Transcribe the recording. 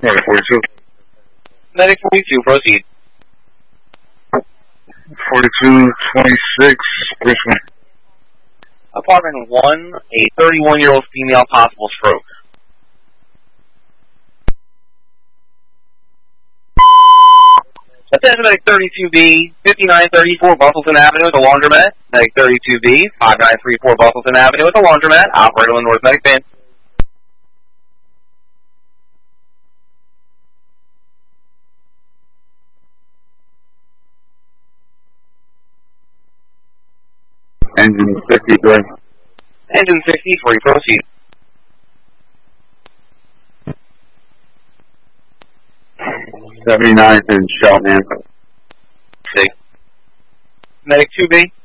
Right, 42. Medic 42, proceed. 4226, Richmond. Apartment 1, a 31-year-old female, possible stroke. Attention Medic 32B, 5934 Bustleton Avenue at the laundromat. Medic 32B, 5934 Bustleton Avenue at the laundromat. Operator on the North Medic Van. Engine 53. Engine 63, proceed. '79th in Cheltenham. Medic 2B,